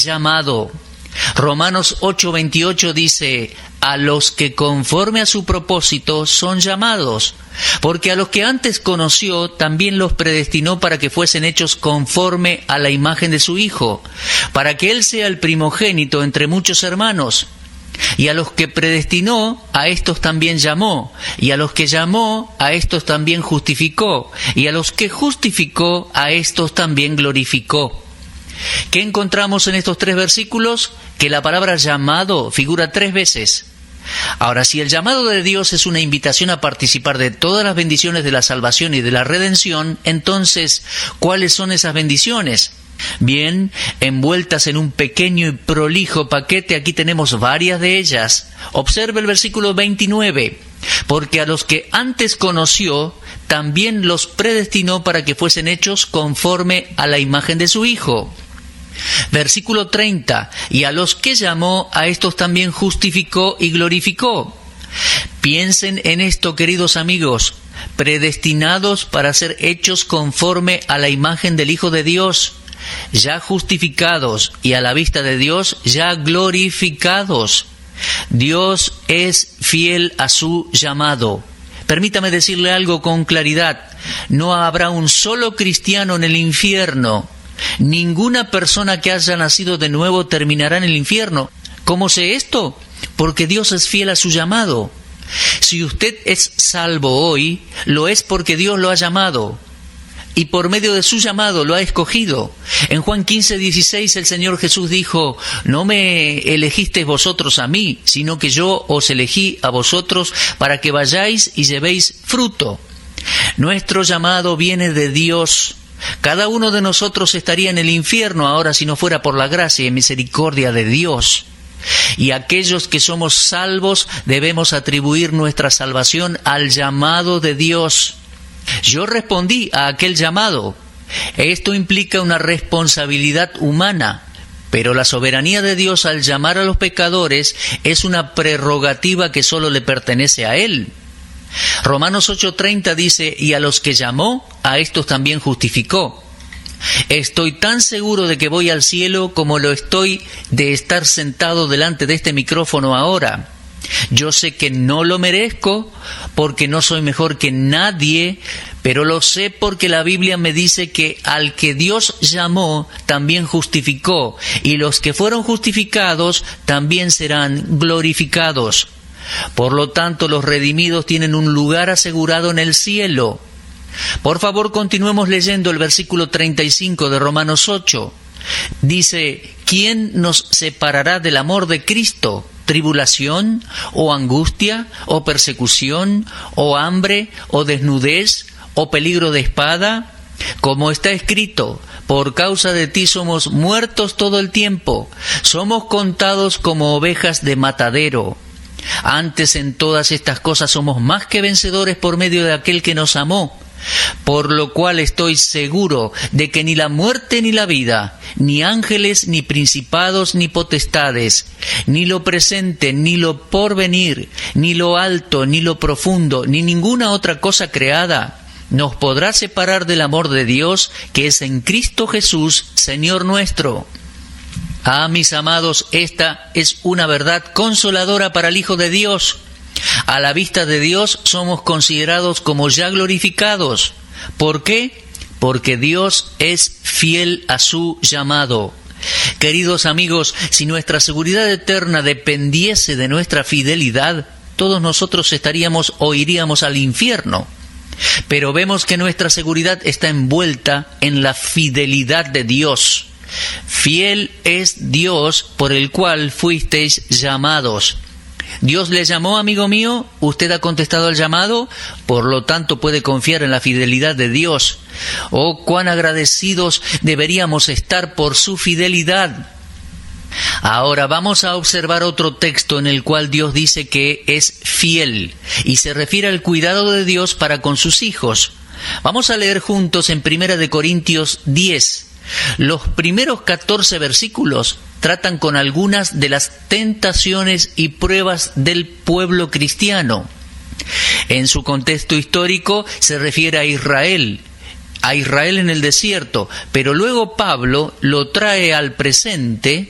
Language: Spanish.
llamado. Romanos 8:28 dice: a los que conforme a su propósito son llamados, porque a los que antes conoció también los predestinó para que fuesen hechos conforme a la imagen de su Hijo, para que Él sea el primogénito entre muchos hermanos. Y a los que predestinó, a estos también llamó, y a los que llamó, a estos también justificó, y a los que justificó, a estos también glorificó. ¿Qué encontramos en estos 3 versículos? Que la palabra llamado figura 3 veces. Ahora, si el llamado de Dios es una invitación a participar de todas las bendiciones de la salvación y de la redención, entonces, ¿cuáles son esas bendiciones? Bien, envueltas en un pequeño y prolijo paquete, aquí tenemos varias de ellas. Observe el versículo 29. Porque a los que antes conoció, también los predestinó para que fuesen hechos conforme a la imagen de su Hijo. Versículo 30. Y a los que llamó, a estos también justificó y glorificó. Piensen en esto, queridos amigos. Predestinados para ser hechos conforme a la imagen del Hijo de Dios. Ya justificados y a la vista de Dios ya glorificados. Dios es fiel a su llamado. Permítame decirle algo con claridad. No habrá un solo cristiano en el infierno. Ninguna persona que haya nacido de nuevo terminará en el infierno. ¿Cómo sé esto? Porque Dios es fiel a su llamado. Si usted es salvo hoy, lo es porque Dios lo ha llamado. Y por medio de su llamado lo ha escogido. En Juan 15:16 el Señor Jesús dijo: no me elegisteis vosotros a mí, sino que yo os elegí a vosotros para que vayáis y llevéis fruto. Nuestro llamado viene de Dios. Cada uno de nosotros estaría en el infierno ahora si no fuera por la gracia y misericordia de Dios. Y aquellos que somos salvos debemos atribuir nuestra salvación al llamado de Dios. Yo respondí a aquel llamado. Esto implica una responsabilidad humana, pero la soberanía de Dios al llamar a los pecadores es una prerrogativa que solo le pertenece a Él. Romanos 8:30 dice: y a los que llamó, a estos también justificó. Estoy tan seguro de que voy al cielo como lo estoy de estar sentado delante de este micrófono ahora. Yo sé que no lo merezco porque no soy mejor que nadie, pero lo sé porque la Biblia me dice que al que Dios llamó también justificó, y los que fueron justificados también serán glorificados. Por lo tanto, los redimidos tienen un lugar asegurado en el cielo. Por favor, continuemos leyendo el versículo 35 de Romanos 8. Dice: ¿quién nos separará del amor de Cristo? ¿Tribulación, o angustia, o persecución, o hambre, o desnudez, o peligro de espada? Como está escrito: por causa de ti somos muertos todo el tiempo, somos contados como ovejas de matadero. Antes en todas estas cosas somos más que vencedores por medio de aquel que nos amó. Por lo cual estoy seguro de que ni la muerte ni la vida, ni ángeles, ni principados, ni potestades, ni lo presente, ni lo porvenir, ni lo alto, ni lo profundo, ni ninguna otra cosa creada nos podrá separar del amor de Dios que es en Cristo Jesús, Señor nuestro. Ah, mis amados, esta es una verdad consoladora para el Hijo de Dios. A la vista de Dios somos considerados como ya glorificados. ¿Por qué? Porque Dios es fiel a su llamado. Queridos amigos, si nuestra seguridad eterna dependiese de nuestra fidelidad, todos nosotros estaríamos o iríamos al infierno. Pero vemos que nuestra seguridad está envuelta en la fidelidad de Dios. Fiel es Dios por el cual fuisteis llamados. Dios le llamó, amigo mío, usted ha contestado al llamado, por lo tanto puede confiar en la fidelidad de Dios. Oh, cuán agradecidos deberíamos estar por su fidelidad. Ahora vamos a observar otro texto en el cual Dios dice que es fiel y se refiere al cuidado de Dios para con sus hijos. Vamos a leer juntos en 1 Corintios 10. Los primeros 14 versículos tratan con algunas de las tentaciones y pruebas del pueblo cristiano. En su contexto histórico se refiere a Israel en el desierto, pero luego Pablo lo trae al presente